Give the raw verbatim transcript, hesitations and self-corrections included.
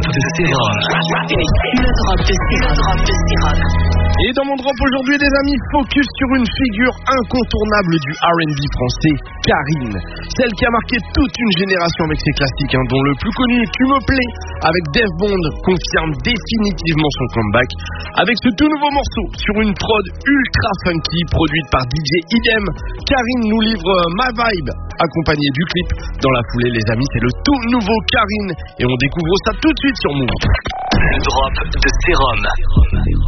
de sérum. Le drop de sérum. Le drop de sérum. Et dans mon drop aujourd'hui, les amis, focus sur une figure incontournable du R and B français, Karine. Celle qui a marqué toute une génération avec ses classiques, hein, dont le plus connu, Tu me plais, avec Dave Bond, confirme définitivement son comeback. Avec ce tout nouveau morceau, sur une prod ultra funky, produite par D J Idem, Karine nous livre My Vibe, accompagné du clip. Dans la foulée, les amis, c'est le tout nouveau Karine. Et on découvre ça tout de suite sur Move. Le drop de sérum.